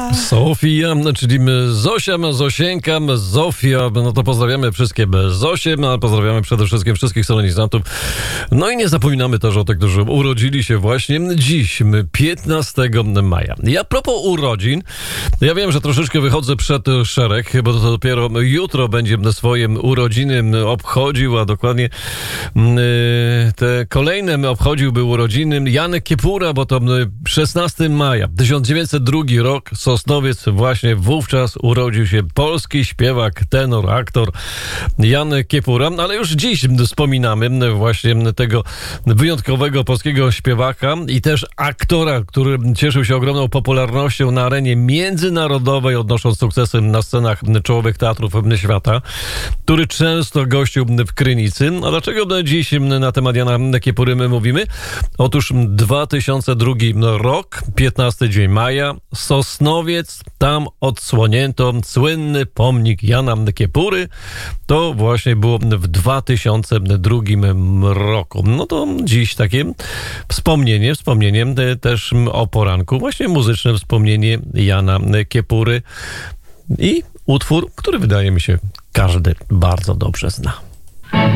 Sofia, czyli Zosia, Zosieńka, Zofia, no to pozdrawiamy wszystkie Zosie, a pozdrawiamy przede wszystkim wszystkich solenizantów. No i nie zapominamy też o tych, którzy urodzili się właśnie dziś, 15 maja. I a propos urodzin, ja wiem, że troszeczkę wychodzę przed szereg, bo to dopiero jutro będzie swoje urodziny obchodził, a dokładnie te kolejne obchodziłby urodziny Janek Kiepura, bo to 16 maja 1902 rok, Sosnowiec, właśnie wówczas urodził się polski śpiewak, tenor, aktor Jan Kiepura, ale już dziś wspominamy właśnie tego wyjątkowego polskiego śpiewaka i też aktora, który cieszył się ogromną popularnością na arenie międzynarodowej, odnosząc sukcesy na scenach czołowych teatrów świata, który często gościł w Krynicy. A dlaczego dziś na temat Jana Kiepury my mówimy? Otóż 2002 rok, 15 dzień maja, Sosnowiec, tam odsłonięto słynny pomnik Jana Kiepury. To właśnie było w 2002 roku. No to dziś takie wspomnienie też o poranku, właśnie muzyczne wspomnienie Jana Kiepury i utwór, który wydaje mi się każdy bardzo dobrze zna.